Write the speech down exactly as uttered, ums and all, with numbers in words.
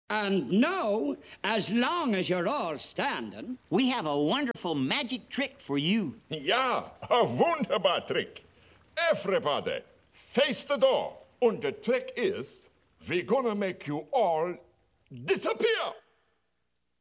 And now, as long as you're all standing, we have a wonderful magic trick for you. Ja, a wunderbar trick. Everybody, face the door. And the trick is, we're gonna make you all disappear.